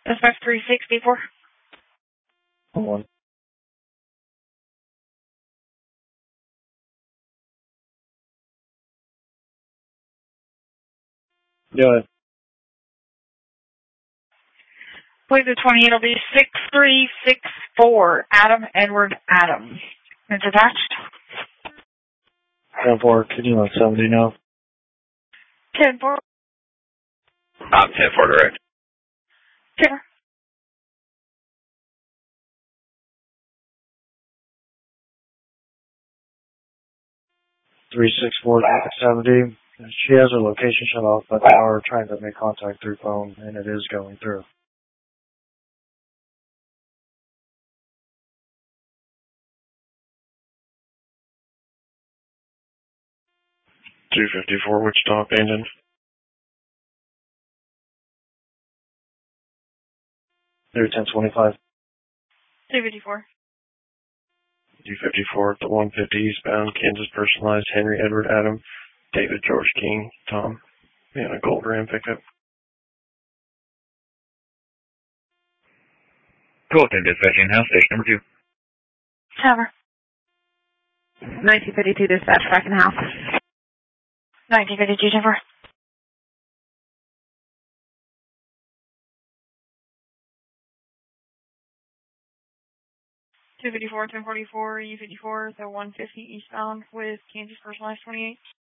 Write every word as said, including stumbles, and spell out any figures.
Suspect three sixty-four. Hold on. Go ahead. Please the twenty-eight will be six three six four. Adam Edward Adam. It's attached. ten four, can you on seventy now? ten four. Um, ten four direct. Timber. three six four seventy. She has her location shut off, but they are trying to make contact through phone, and it is going through. two fifty-four, Wichita, abandoned. Through ten twenty-five. two fifty-four. two fifty-four at the one fifty eastbound, Kansas personalized, Henry Edward Adam, David George King, Tom. And a gold Ram pickup. Cool, ten dispatching house, station number two. Tower. nineteen fifty-two dispatch back in the house. nineteen fifty-two, ten four. two fifty-four, ten forty-four, U fifty-four, the one fifty eastbound with Kansas personalized twenty-eight.